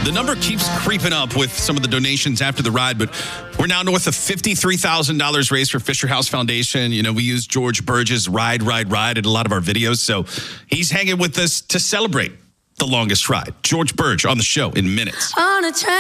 The number keeps creeping up with some of the donations after the ride, but we're now north of $53,000 raised for Fisher House Foundation. You know, we use George Burge's Ride in a lot of our videos, so he's hanging with us to celebrate the longest ride. George Burge on the show in minutes.